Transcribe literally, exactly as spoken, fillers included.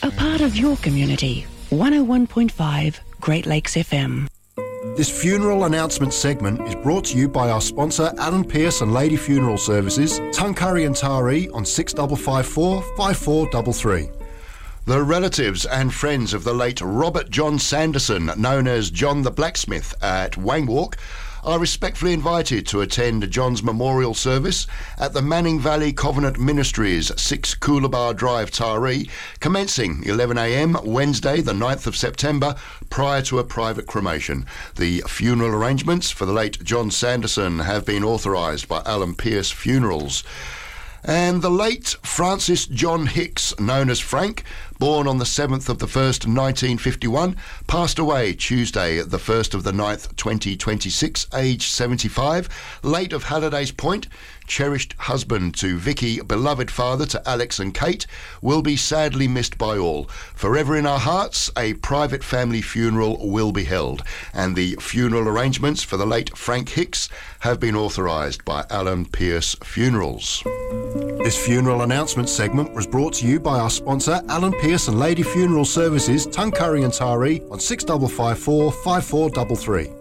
a part of your community. one oh one point five Great Lakes F M. This funeral announcement segment is brought to you by our sponsor Alan Pearce and Lady Funeral Services, Tuncurry and Taree on six five five four, five four three three. The relatives and friends of the late Robert John Sanderson, known as John the Blacksmith at Wangwalk, are respectfully invited to attend John's memorial service at the Manning Valley Covenant Ministries, six Coolabah Drive, Taree, commencing eleven a m Wednesday the ninth of September, prior to a private cremation. The funeral arrangements for the late John Sanderson have been authorised by Alan Pearce Funerals. And the late Francis John Hicks, known as Frank, born on the seventh of the first nineteen fifty-one, passed away Tuesday the first of the ninth twenty twenty-six, aged seventy-five, late of Halliday's Point, cherished husband to Vicky, beloved father to Alex and Kate, will be sadly missed by all. Forever in our hearts, a private family funeral will be held, and the funeral arrangements for the late Frank Hicks have been authorised by Alan Pearce Funerals. This funeral announcement segment was brought to you by our sponsor Alan Pearce and Lady Funeral Services, Tuncurry and Taree on six five five four, five four three three.